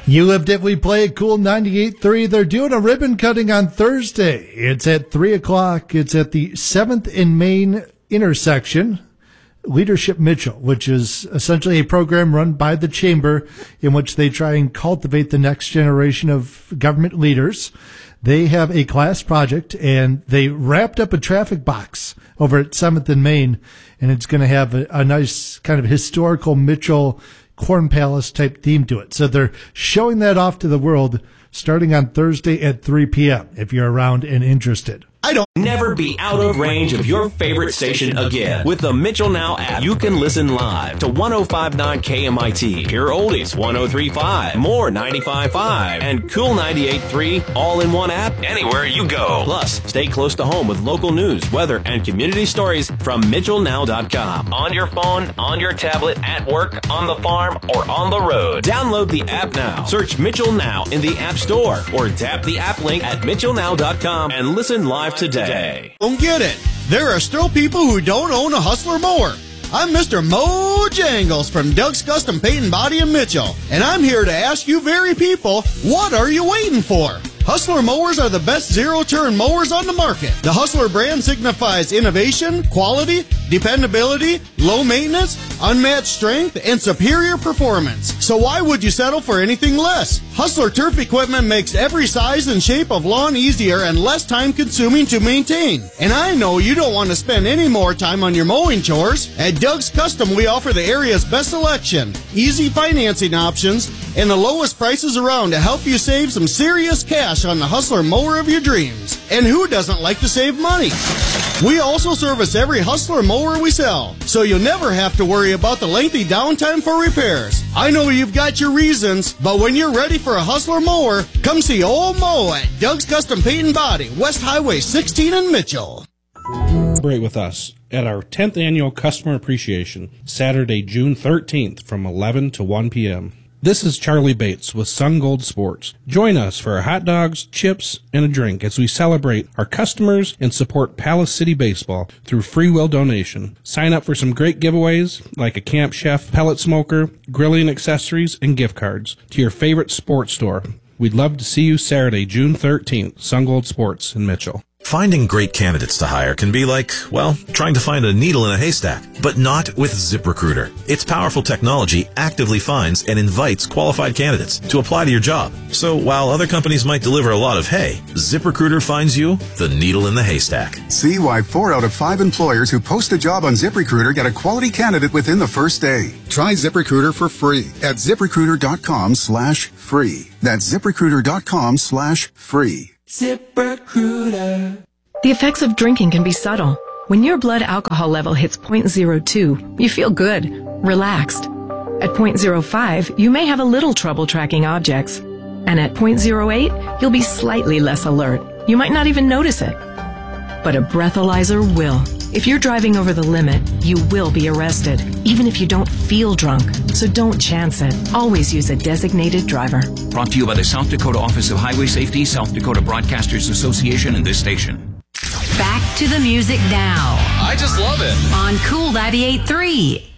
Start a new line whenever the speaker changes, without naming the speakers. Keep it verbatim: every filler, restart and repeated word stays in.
You lived it, we play it. Cool ninety-eight point three. They're doing a ribbon cutting on Thursday. It's at three o'clock. It's at the seventh and Main intersection. Leadership Mitchell, which is essentially a program run by the Chamber in which they try and cultivate the next generation of government leaders. They have a class project, and they wrapped up a traffic box over at seventh and Main, and it's going to have a, a nice kind of historical Mitchell Corn Palace type theme to it. So they're showing that off to the world starting on Thursday at three p.m. if you're around and interested.
I don't never be out of range of your favorite station again. With the Mitchell Now app, you can listen live to one oh five point nine K M I T, Pure Oldies one oh three point five, More ninety-five point five, and Cool ninety-eight point three, all in one app anywhere you go. Plus, stay close to home with local news, weather, and community stories from Mitchell Now dot com. On your phone, on your tablet, at work, on the farm, or on the road. Download the app now. Search Mitchell Now in the App Store or tap the app link at Mitchell Now dot com and listen live today.
Don't get it. There are still people who don't own a Hustler mower. I'm Mister Mo Jangles from Doug's Custom Paint and Body in Mitchell, and I'm here to ask you very people, what are you waiting for? Hustler mowers are the best zero-turn mowers on the market. The Hustler brand signifies innovation, quality, dependability, low maintenance, unmatched strength, and superior performance. So why would you settle for anything less? Hustler turf equipment makes every size and shape of lawn easier and less time-consuming to maintain. And I know you don't want to spend any more time on your mowing chores. At Doug's Custom, we offer the area's best selection, easy financing options, and the lowest prices around to help you save some serious cash on the Hustler mower of your dreams. And who doesn't like to save money? We also service every Hustler mower we sell, so you'll never have to worry about the lengthy downtime for repairs. I know you've got your reasons, but when you're ready for a Hustler mower, come see old Mo at Doug's Custom Paint and Body, West Highway sixteen in Mitchell.
Celebrate with us at our tenth Annual Customer Appreciation, Saturday, June thirteenth from eleven to one p.m. This is Charlie Bates with Sun Gold Sports. Join us for hot dogs, chips, and a drink as we celebrate our customers and support Palace City Baseball through free will donation. Sign up for some great giveaways like a Camp Chef pellet smoker, grilling accessories, and gift cards to your favorite sports store. We'd love to see you Saturday, June thirteenth, Sun Gold Sports in Mitchell.
Finding great candidates to hire can be like, well, trying to find a needle in a haystack, but not with ZipRecruiter. Its powerful technology actively finds and invites qualified candidates to apply to your job. So while other companies might deliver a lot of hay, ZipRecruiter finds you the needle in the haystack.
See why four out of five employers who post a job on ZipRecruiter get a quality candidate within the first day. Try ZipRecruiter for free at ZipRecruiter.com slash free. That's ZipRecruiter.com slash free.
ZipRecruiter. The effects of drinking can be subtle. When your blood alcohol level hits zero point zero two, you feel good, relaxed. At zero point zero five, you may have a little trouble tracking objects. And at zero point zero eight, you'll be slightly less alert. You might not even notice it. But a breathalyzer will. If you're driving over the limit, you will be arrested, even if you don't feel drunk. So don't chance it. Always use a designated driver.
Brought to you by the South Dakota Office of Highway Safety, South Dakota Broadcasters Association, and this station.
Back to the music now.
I just love it.
On Cool ninety-eight point three.